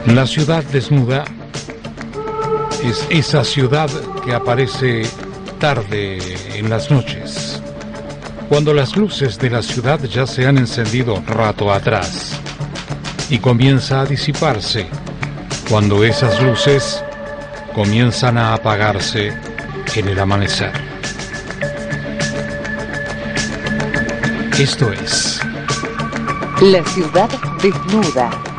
La ciudad desnuda es esa ciudad que aparece tarde en las noches, cuando las luces de la ciudad ya se han encendido rato atrás y comienza a disiparse, cuando esas luces comienzan a apagarse en el amanecer. Esto es La ciudad desnuda.